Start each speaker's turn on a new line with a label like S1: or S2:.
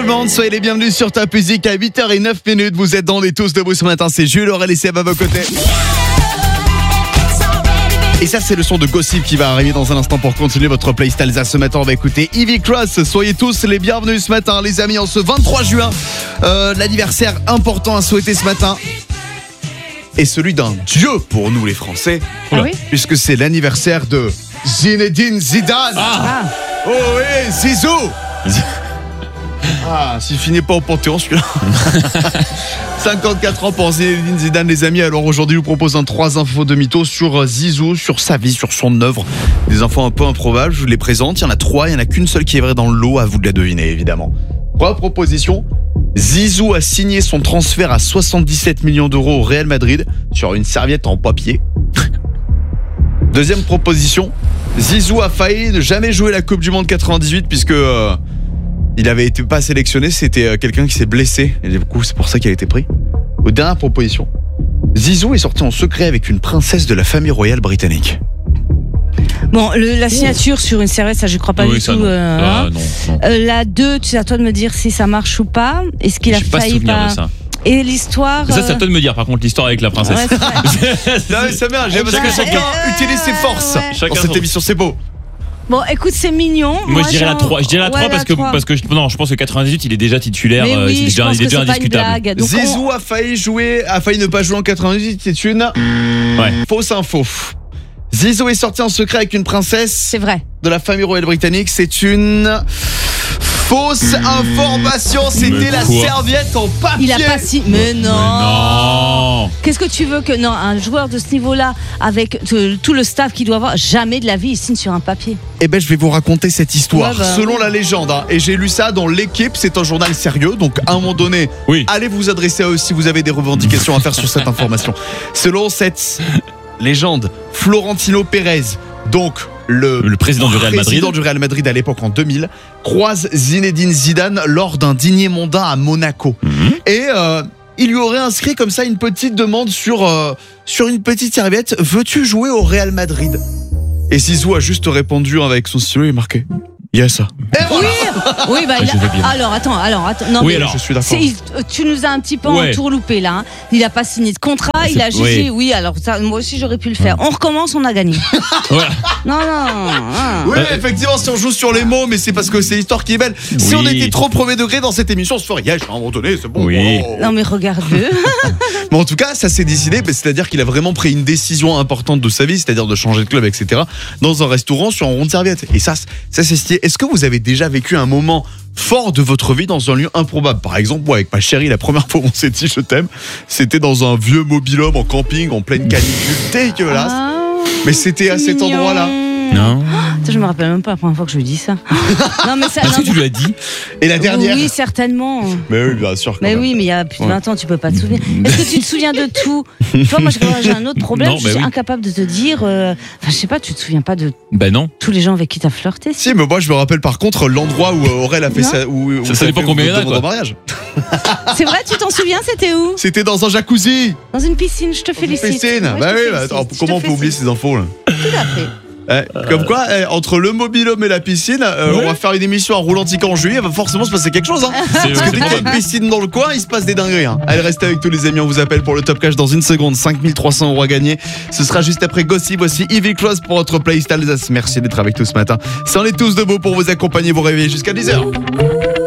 S1: le monde, soyez les bienvenus sur Top Music à 8h09. Vous êtes dans les tous debout ce matin, c'est Jules, Aurel et Seb à vos côtés. Et ça c'est le son de Gossip qui va arriver dans un instant pour continuer votre playlist Alsace. Ce matin on va écouter Ivy Cross. Soyez tous les bienvenus ce matin les amis, en ce 23 juin. L'anniversaire important à souhaiter ce matin est celui d'un dieu pour nous les Français.
S2: Ah oui,
S1: puisque c'est l'anniversaire de Zinedine Zidane. Oh oui, Zizou. S'il finit pas au Panthéon celui-là. 54 ans pour Zinedine Zidane les amis. Alors aujourd'hui je vous propose 3 infos de mythos sur Zizou, sur sa vie, sur son œuvre. Des infos un peu improbables, je vous les présente. Il y en a 3, il n'y en a qu'une seule qui est vraie dans le lot, à vous de la deviner évidemment. 3 propositions. Zizou a signé son transfert à 77 millions d'euros au Real Madrid sur une serviette en papier. Deuxième proposition. Zizou a failli ne jamais jouer la Coupe du Monde 98 puisque il avait été pas sélectionné, c'était quelqu'un qui s'est blessé et du coup c'est pour ça qu'il a été pris. Aux dernières propositions, Zizou est sorti en secret avec une princesse de la famille royale britannique.
S2: Bon, la signature sur une serviette, ça je crois pas du tout.
S3: Non.
S2: La 2, c'est à toi de me dire si ça marche ou pas. Est-ce qu'il a failli
S3: pas de ça.
S2: Et l'histoire.
S3: Ça, c'est à toi de me dire. Par contre, l'histoire avec la princesse.
S2: Ouais,
S1: Non mais ça vient, j'aime parce que chacun utilise ses forces dans cette émission, c'est beau.
S2: Bon, écoute, c'est mignon.
S3: Moi, je dirais la 3. Je dirais la 3 parce que non, je pense que 98, il est déjà titulaire.
S2: Mais oui,
S3: il est déjà indiscutable.
S2: Donc
S1: Zizou a failli ne pas jouer en 98, c'est une fausse info. Zizou est sorti en secret avec une princesse.
S2: C'est vrai.
S1: De la famille royale britannique, c'est une fausse information. C'était la serviette en papier.
S2: Il a pas si. Mais non. Qu'est-ce que tu veux que un joueur de ce niveau-là, avec tout le staff qu'il doit avoir, jamais de la vie il signe sur un papier.
S1: Eh ben, je vais vous raconter cette histoire. Selon la légende, et j'ai lu ça dans l'Équipe. C'est un journal sérieux, donc à un moment donné, allez vous adresser à eux si vous avez des revendications à faire sur cette information. Selon cette légende, Florentino Pérez, donc le président du Real Madrid à l'époque en 2000, croise Zinedine Zidane lors d'un dîner mondain à Monaco. Et il lui aurait inscrit comme ça une petite demande sur une petite serviette. Veux-tu jouer au Real Madrid? Et Zizou a juste répondu avec son stylo et marqué yes. Et voilà.
S2: Oui, bah alors attends. Non,
S1: oui, alors je suis d'accord.
S2: Tu nous as un petit peu entourloupé là. Hein. Il a pas signé de contrat, il a jugé. Oui, alors ça, moi aussi j'aurais pu le faire. On recommence, on a gagné. Non.
S1: Oui, effectivement, si on joue sur les mots, mais c'est parce que c'est l'histoire qui est belle. Si on était trop premier degré dans cette émission, on se ferait à un moment donné, c'est bon.
S2: Non, mais regarde-le.
S1: Mais en tout cas, ça s'est décidé, c'est-à-dire qu'il a vraiment pris une décision importante de sa vie, c'est-à-dire de changer de club, etc. Dans un restaurant sur un rond de serviette. Et ça c'est stylé. Est-ce que vous avez déjà vécu un moment fort de votre vie dans un lieu improbable? Par exemple, moi avec ma chérie, la première fois où on s'est dit je t'aime, c'était dans un vieux mobil-home en camping, en pleine canicule, dégueulasse. Mais c'était à cet endroit-là.
S3: Non.
S2: Je me rappelle même pas la première fois que je lui dis ça. Non, mais ça.
S3: Est-ce que tu lui as dit?
S1: Et la dernière?
S2: Oui, certainement.
S1: Mais oui, bien sûr.
S2: Mais oui, mais il y a plus de 20 ans, tu peux pas te souvenir. Est-ce que tu te souviens de tout? Tu vois, moi j'ai un autre problème, je suis incapable de te dire. Je sais pas, tu te souviens pas de.
S3: Non.
S2: Tous les gens avec qui t'as flirté.
S1: Si, mais moi je me rappelle par contre l'endroit où Aurel a fait ça.
S3: Ça dépend combien il y en a, quoi.
S1: Mariage.
S2: C'est vrai, tu t'en souviens? C'était où?
S1: C'était dans un jacuzzi.
S2: Dans une piscine, je te félicite.
S1: Une piscine. Attends, comment on peut oublier ces infos là?
S2: Tout à fait.
S1: Comme quoi, entre le mobil-home et la piscine, on va faire une émission à Roulantica en juillet, il va forcément se passer quelque chose. Parce que dès qu'il y a une piscine dans le coin, il se passe des dingueries. Allez, restez avec tous les amis, on vous appelle pour le Top Cash dans une seconde. 5300 € à gagner. Ce sera juste après Gossip. Voici Ivy Cross pour votre playlist Alsace. Merci d'être avec nous ce matin. Ça en est tous debout pour vous accompagner, vous réveiller jusqu'à 10h.